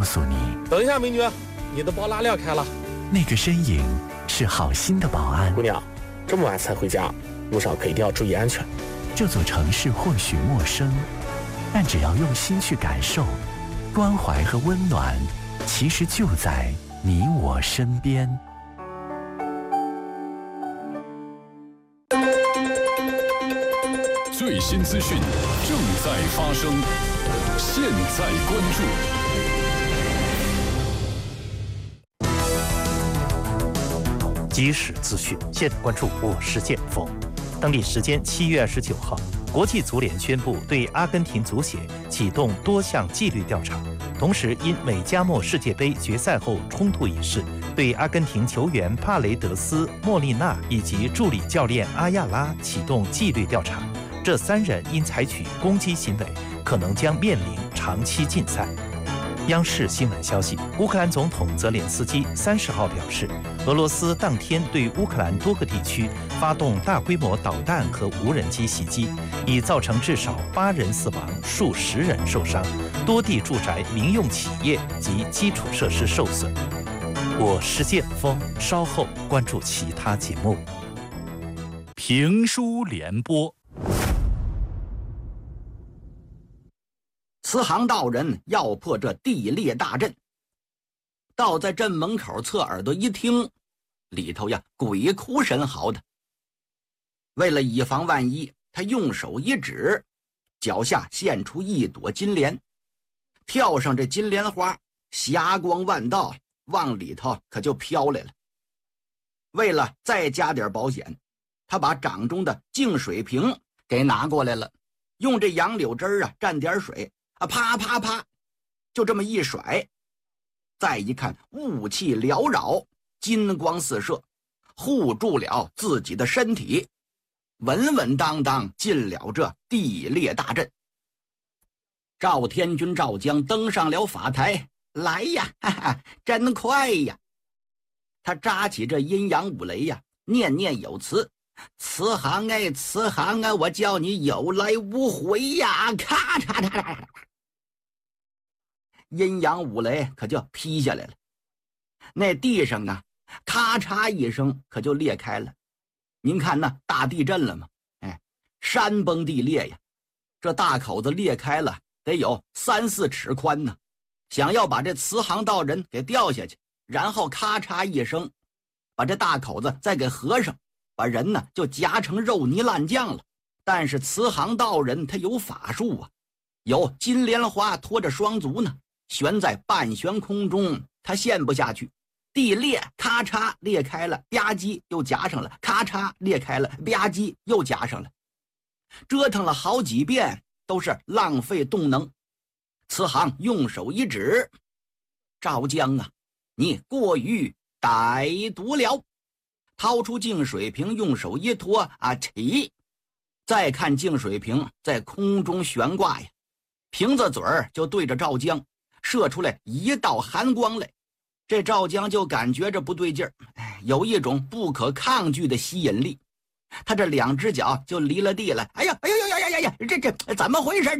诉你， 等一下，美女，你的包拉链开了。 那个身影是好心的保安。 姑娘，这么晚才回家，路上可一定要注意安全。 这座城市或许陌生，但只要用心去感受，关怀和温暖其实就在你我身边。 最新资讯正在发生，现在关注。即时资讯，现在关注我是剑锋。当地时间7月29号，国际足联宣布对阿根廷足协启动多项纪律调查，同时因美加墨世界杯决赛后冲突一事，对阿根廷球员帕雷德斯、莫利纳以及助理教练阿亚拉启动纪律调查。这3人因采取攻击行为，可能将面临长期禁赛。央视新闻消息，乌克兰总统泽连斯基30号表示，俄罗斯当天对乌克兰多个地区发动大规模导弹和无人机袭击，已造成至少8人死亡、数十人受伤，多地住宅、民用企业及基础设施受损。我是剑锋，稍后关注其他节目。 评书联播。 慈航道人要破这地裂大阵，到在镇门口侧耳朵一听，里头呀鬼哭神嚎的。为了以防万一，他用手一指，脚下现出一朵金莲，跳上这金莲花，霞光万道，往里头可就飘来了。为了再加点保险，他把掌中的净水瓶给拿过来了，用这杨柳枝蘸点水，啪啪啪，就这么一甩。再一看，雾气缭绕，金光四射，护住了自己的身体，稳稳当当进了这地裂大阵。赵天军赵江登上了法台，来呀，哈哈，真快呀！他扎起这阴阳五雷呀，念念有词：慈航哎，慈航啊，我叫你有来无回呀！咔嚓嚓嚓，阴阳五雷可就劈下来了。那地上咔嚓一声可就裂开了。您看那大地震了吗？山崩地裂呀，这大口子裂开了，得有3、4尺宽呢。想要把这慈航道人给掉下去，然后咔嚓一声把这大口子再给合上，把人就夹成肉泥烂酱了。但是慈航道人他有法术啊，有金莲花拖着双足呢，悬在半悬空中，他陷不下去。地裂，咔嚓裂开了，吧唧又夹上了，咔嚓裂开了，吧唧又夹上了。折腾了好几遍，都是浪费动能。慈航用手一指：赵江啊，你过于歹毒了。掏出净水瓶，用手一托起。再看净水瓶在空中悬挂呀，瓶子嘴儿就对着赵江射出来一道寒光来。这赵江就感觉着不对劲儿，有一种不可抗拒的吸引力。他这2只脚就离了地了。哎呀，哎呀呀呀呀呀！这怎么回事？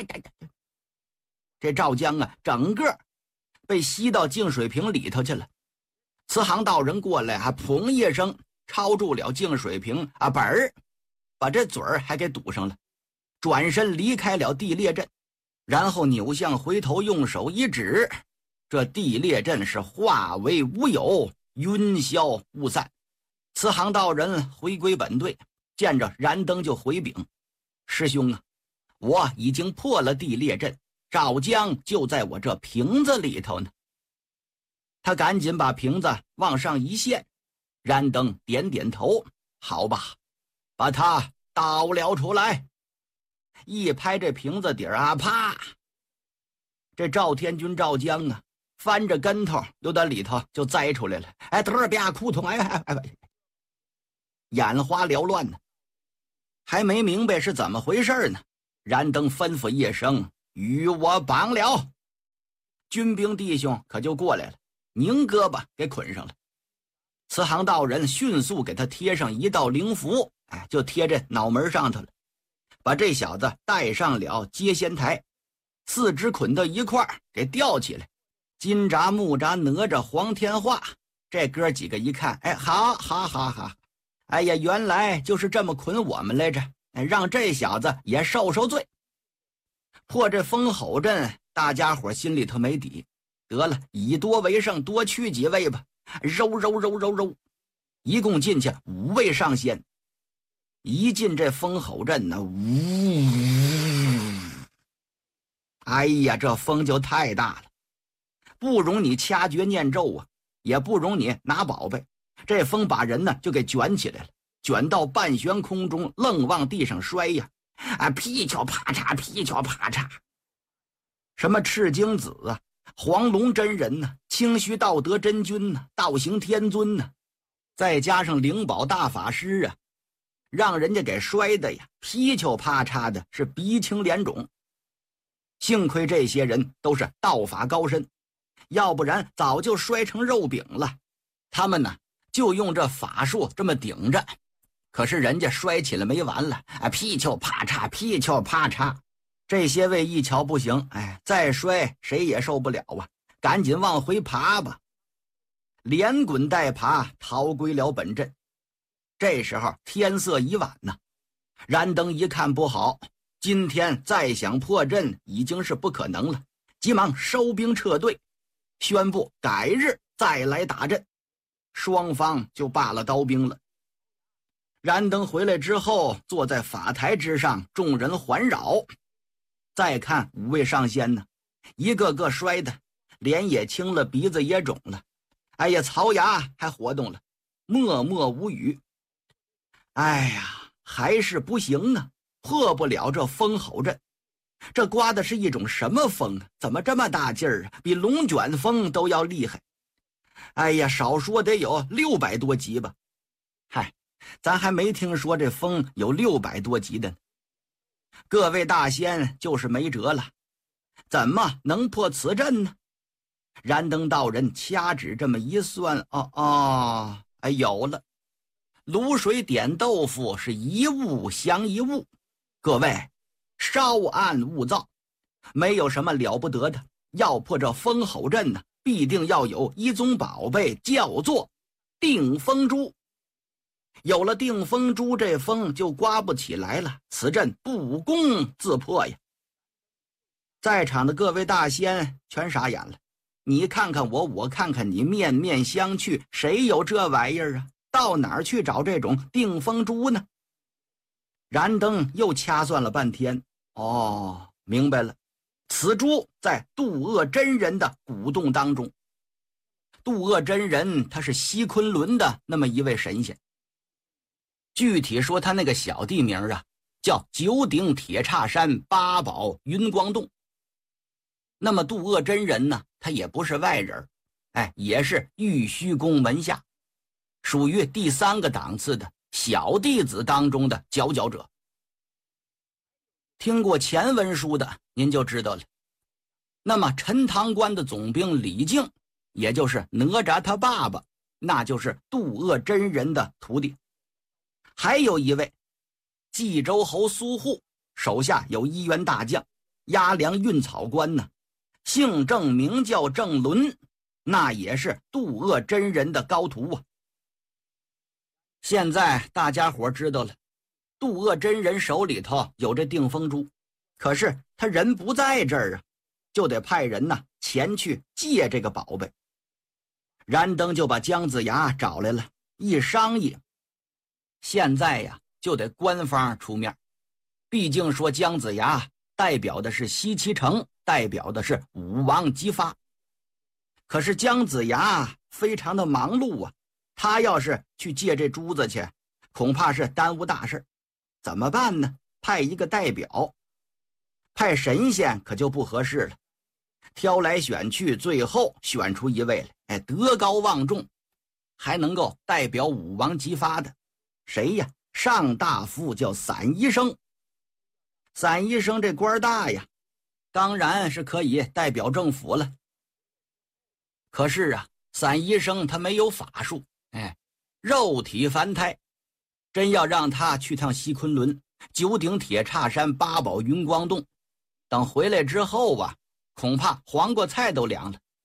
这赵江整个被吸到净水瓶里头去了。慈航道人过来，砰一声抄住了净水瓶，把这嘴儿还给堵上了，转身离开了地裂阵，然后扭向回头，用手一指，这地裂阵是化为乌有，云消雾散。慈航道人回归本队，见着燃灯就回禀：师兄啊，我已经破了地裂阵，赵江就在我这瓶子里头呢。他赶紧把瓶子往上一献，燃灯点点头：好吧，把它倒了出来。一拍这瓶子底儿啪！这赵天军赵江翻着跟头又在里头就栽出来了。嘚吧哭痛，眼花缭乱呢，还没明白是怎么回事呢。燃灯吩咐一声：与我绑了。军兵弟兄可就过来了，拧胳膊给捆上了。慈航道人迅速给他贴上一道灵符，就贴这脑门上头了，把这小子带上了接仙台，4肢捆到一块儿给吊起来， 金吒、木吒、哪吒、黄天化，这哥几个一看，哎，好，哎呀，原来就是这么捆我们来着，让这小子也受受罪。破这封侯阵，大家伙心里头没底，得了，以多为胜，多去几位吧，揉，一共进去5位上仙。一进这封侯阵呢，呜，哎呀，这风就太大了，不容你掐诀念咒啊，也不容你拿宝贝，这风把人呢就给卷起来了，卷到半悬空中，愣往地上摔呀，噼敲啪嚓，噼敲啪嚓。什么赤精子啊，黄龙真人呢，清虚道德真君呢，道行天尊呢，再加上灵宝大法师啊，让人家给摔的呀，噼敲啪嚓的，是鼻青脸肿。幸亏这些人都是道法高深，要不然早就摔成肉饼了。他们呢，就用这法术这么顶着，可是人家摔起来没完了，噼敲啪嚓，噼敲啪嚓。这些位一瞧不行，再摔谁也受不了啊，赶紧往回爬吧，连滚带爬逃归了本阵。这时候天色已晚呢，燃灯一看不好，今天再想破阵已经是不可能了，急忙收兵撤队，宣布改日再来打阵，双方就罢了刀兵了。燃灯回来之后，坐在法台之上，众人环绕，再看5位上仙呢，一个个摔的脸也青了，鼻子也肿了，哎呀，槽牙还活动了，默默无语。哎呀，还是不行啊，破不了这封侯阵。这刮的是一种什么风啊？怎么这么大劲儿啊？比龙卷风都要厉害。哎呀，少说得有600多级吧。嗨，咱还没听说这风有600多级的呢。各位大仙就是没辙了，怎么能破此阵呢？燃灯道人掐指这么一算，有了。卤水点豆腐是一物降一物，各位稍安勿躁，没有什么了不得的。要破这封侯阵呢，必定要有一宗宝贝，叫做定风珠。有了定风珠，这风就刮不起来了，此阵不攻自破呀。在场的各位大仙全傻眼了，你看看我，我看看你，面面相觑，谁有这玩意儿啊？到哪儿去找这种定风珠呢？燃灯又掐算了半天，明白了，此珠在渡恶真人的古洞当中。渡恶真人他是西昆仑的那么一位神仙，具体说他那个小地名啊，叫九鼎铁叉山八宝云光洞。那么渡恶真人呢，他也不是外人，也是玉虚宫门下，属于第3个档次的小弟子当中的佼佼者。听过前文书的您就知道了。那么陈塘关的总兵李靖，也就是哪吒他爸爸，那就是渡恶真人的徒弟。还有一位冀州侯苏护，手下有1员大将押粮运草官呢，姓郑名叫郑伦，那也是渡恶真人的高徒啊。现在大家伙知道了，渡恶真人手里头有这定风珠，可是他人不在这儿啊，就得派人呢前去借这个宝贝。燃灯就把姜子牙找来了，一商议，现在呀就得官方出面，毕竟说姜子牙代表的是西岐城，代表的是武王姬发。可是姜子牙非常的忙碌啊，他要是去借这珠子去，恐怕是耽误大事。怎么办呢？派一个代表，派神仙可就不合适了。挑来选去，最后选出一位来，德高望重，还能够代表武王姬发的，谁呀？上大夫叫散医生。散医生这官大呀，当然是可以代表政府了。可是啊，散医生他没有法术，肉体凡胎，真要让他去趟西昆仑九鼎铁叉山八宝云光洞，等回来之后啊，恐怕黄瓜菜都凉了。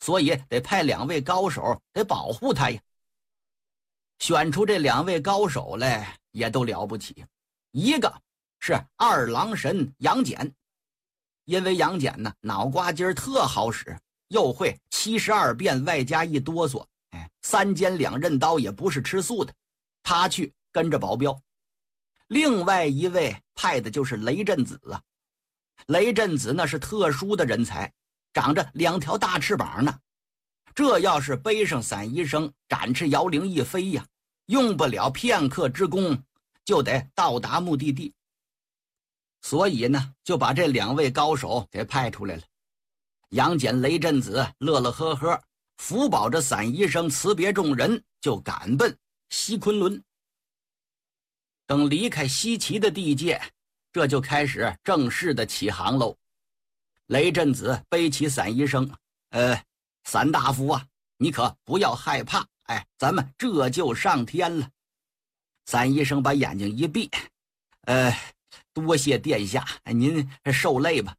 所以得派2位高手得保护他呀。选出这2位高手来也都了不起，一个是二郎神杨戬，因为杨戬呢脑瓜筋特好使，又会72变外加一哆嗦，3尖2刃刀也不是吃素的，他去跟着保镖。另外一位派的就是雷震子啊，雷震子那是特殊的人才，长着2条大翅膀呢，这要是背上伞医生展翅摇铃一飞呀，用不了片刻之功就得到达目的地。所以呢，就把这2位高手给派出来了。杨戬、雷震子乐乐呵呵，扶保着伞医生辞别众人，就赶奔西昆仑。等离开西岐的地界，这就开始正式的起航喽。雷震子背起伞医生，伞大夫啊，你可不要害怕，咱们这就上天了。伞医生把眼睛一闭，多谢殿下，您受累吧。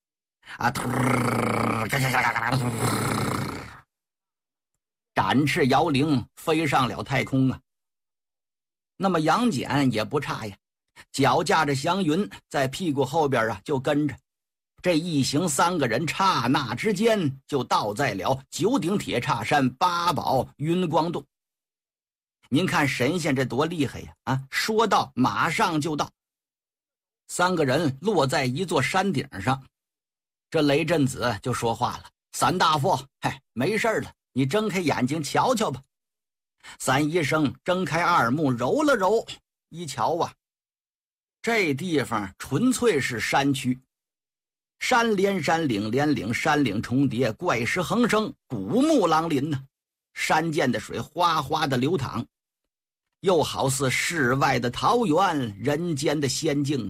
展翅摇铃，飞上了太空啊。那么杨戬也不差呀，脚架着祥云，在屁股后边就跟着。这一行3个人刹那之间就到在了9顶铁叉山8宝云光洞。您看神仙这多厉害呀！说到马上就到。3个人落在一座山顶上，这雷震子就说话了：“伞大夫，没事了，你睁开眼睛瞧瞧吧。”伞医生睁开2目揉了揉，一瞧啊，这地方纯粹是山区，山连山，岭连岭，山岭重叠，怪石横生，古木狼林呢。山涧的水哗哗的流淌，又好似世外的桃源，人间的仙境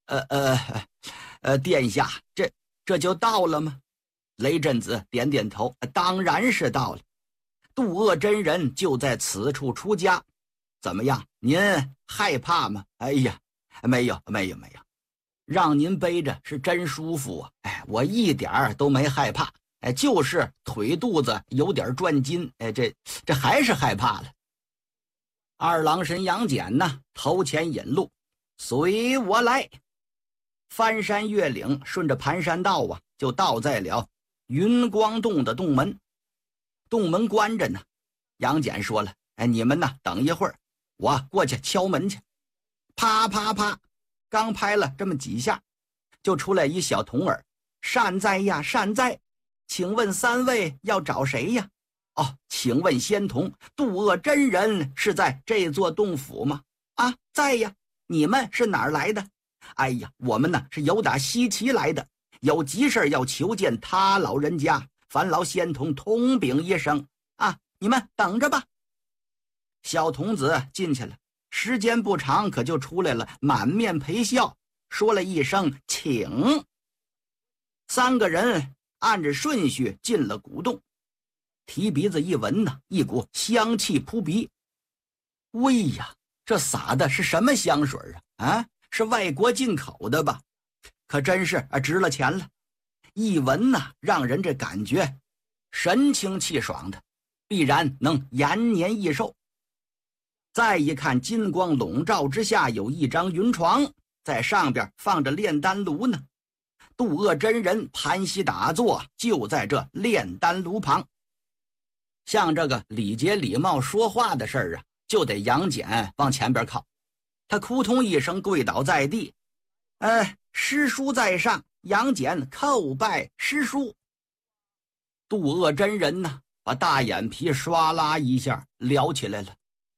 啊。殿下，这就到了吗？雷震子点点头，当然是到了。渡恶真人就在此处出家，怎么样？您害怕吗？哎呀，没有，让您背着是真舒服啊！我一点都没害怕，就是腿肚子有点转筋，这还是害怕了。二郎神杨戬呢，头前引路，随我来。翻山越岭，顺着盘山道啊，就到在了云光洞的洞门。洞门关着呢，杨戬说了：“你们呢，等一会儿，我过去敲门去。”啪啪啪，刚拍了这么几下，就出来一小童儿：“善哉呀，善哉，请问3位要找谁呀？”“哦，请问仙童，渡恶真人是在这座洞府吗？”“啊，在呀。”“你们是哪儿来的？”“哎呀，我们呢是由打西岐来的，有急事要求见他老人家，烦劳仙童通禀一声啊，你们等着吧。”小童子进去了，时间不长，可就出来了，满面陪笑，说了一声“请”。3个人按着顺序进了古洞，提鼻子一闻呢，一股香气扑鼻。喂呀，这撒的是什么香水啊？是外国进口的吧？可真是值了钱了。一闻呢，让人这感觉神清气爽的，必然能延年益寿。再一看，金光笼罩之下有一张云床，在上边放着炼丹炉呢。渡恶真人盘膝打坐，就在这炼丹炉旁。像这个礼节礼貌说话的事儿啊，就得杨戬往前边靠。他扑通一声跪倒在地，师叔在上，杨戬叩拜师叔。渡恶真人呢，把大眼皮唰啦一下撩起来了。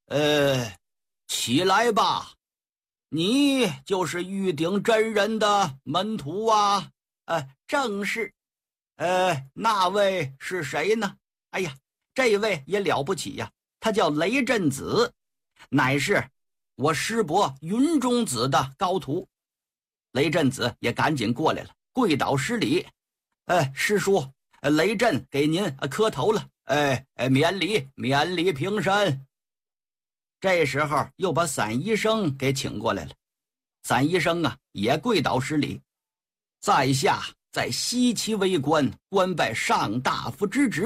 起来吧，你就是玉鼎真人的门徒啊？正是。那位是谁呢？哎呀，这位也了不起呀，他叫雷震子，乃是我师伯云中子的高徒。雷震子也赶紧过来了，跪倒施礼。师叔，雷震给您磕头了。免礼平身。这时候又把伞医生给请过来了，伞医生啊也跪倒施礼。在下在西岐为官，官拜上大夫之职。